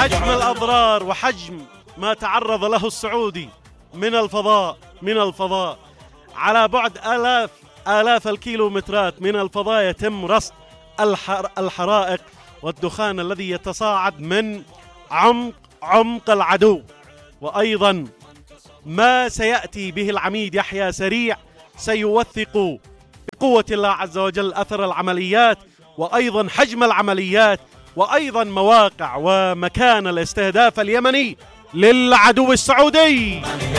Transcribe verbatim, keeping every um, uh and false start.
حجم الأضرار وحجم ما تعرض له السعودي من الفضاء من الفضاء على بعد آلاف آلاف الكيلومترات من الفضاء يتم رصد الحرائق والدخان الذي يتصاعد من عمق عمق العدو. وأيضا ما سيأتي به العميد يحيى سريع سيوثق بقوة الله عز وجل أثر العمليات، وأيضا حجم العمليات، وأيضا مواقع ومكان الاستهداف اليمني للعدو السعودي.